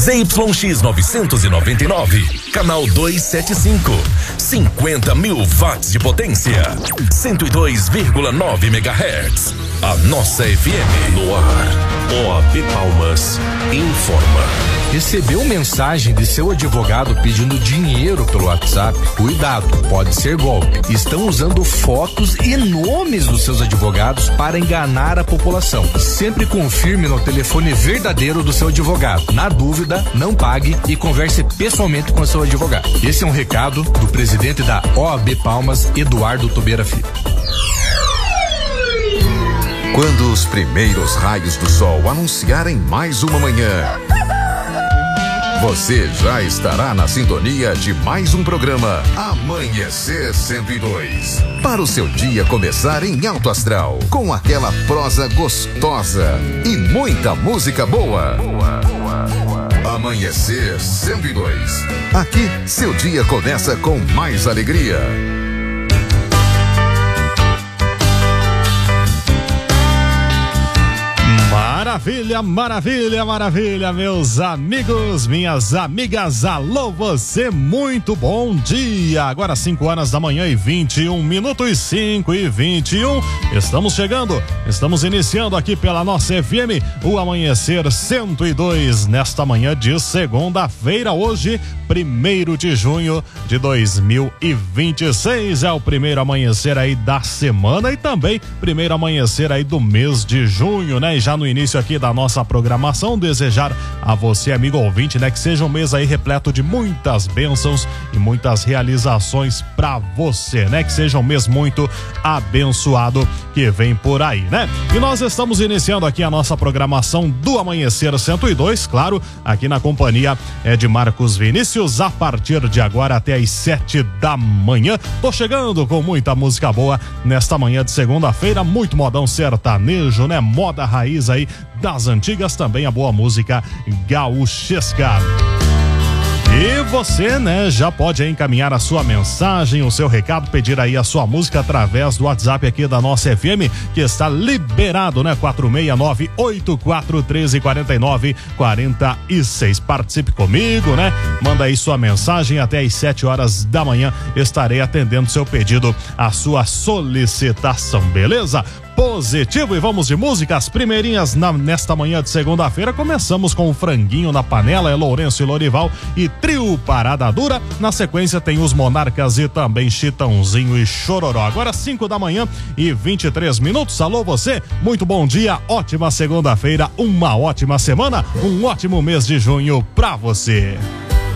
ZYX 999, canal 275, 50 mil watts de potência, 102,9 MHz. A nossa FM no ar. OAB Palmas informa. Recebeu mensagem de seu advogado pedindo dinheiro pelo WhatsApp? Cuidado, pode ser golpe. Estão usando fotos e nomes dos seus advogados para enganar a população. Sempre confirme no telefone verdadeiro do seu advogado. Na dúvida, não pague e converse pessoalmente com o seu advogado. Esse é um recado do presidente da OAB Palmas, Eduardo Tobeira Filho. Quando os primeiros raios do sol anunciarem mais uma manhã, você já estará na sintonia de mais um programa Amanhecer 102. Para o seu dia começar em alto astral, com aquela prosa gostosa e muita música boa. Amanhecer 102. Aqui, seu dia começa com mais alegria. Maravilha, maravilha, maravilha, meus amigos, minhas amigas, alô você, muito bom dia. Agora 5 horas da manhã e 21 minutos, 5 e 21. Estamos chegando, estamos iniciando aqui pela nossa FM, o Amanhecer 102, nesta manhã de segunda-feira, hoje, 1º de junho de 2026. É o primeiro amanhecer aí da semana e também primeiro amanhecer aí do mês de junho, né? E já no início aqui da nossa programação, desejar a você, amigo ouvinte, né, que seja um mês aí repleto de muitas bênçãos e muitas realizações pra você, né? Que seja um mês muito abençoado que vem por aí, né? E nós estamos iniciando aqui a nossa programação do Amanhecer 102, claro, aqui na companhia de Marcos Vinícius, a partir de agora até às 7 da manhã. Tô chegando com muita música boa nesta manhã de segunda-feira, muito modão sertanejo, né? Moda raiz aí das antigas, também a boa música gaúchesca. E você, né, já pode encaminhar a sua mensagem, o seu recado, pedir aí a sua música através do WhatsApp aqui da nossa FM, que está liberado, né, 469-8413-49-46. Participe comigo, né, manda aí sua mensagem, até às 7 horas da manhã estarei atendendo seu pedido, a sua solicitação, beleza? Positivo, e vamos de música, as primeirinhas nesta manhã de segunda-feira. Começamos com o Franguinho na Panela, é Lourenço e Lorival e Trio Parada Dura. Na sequência tem os Monarcas e também Chitãozinho e Chororó. Agora 5 da manhã e 23 minutos. Alô você, muito bom dia, ótima segunda-feira, uma ótima semana, um ótimo mês de junho pra você.